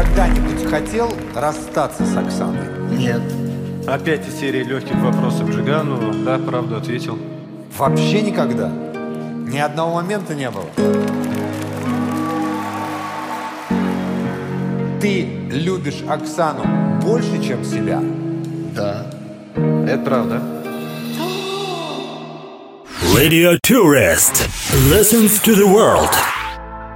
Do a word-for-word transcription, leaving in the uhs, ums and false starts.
когда-нибудь хотел расстаться с Оксаной? Нет. Опять из серии легких вопросов Джигану. Да, правду ответил. Вообще никогда? Ни одного момента не было? Ты любишь Оксану больше, чем себя? Да. Это правда. Radio Tourist listens to the world.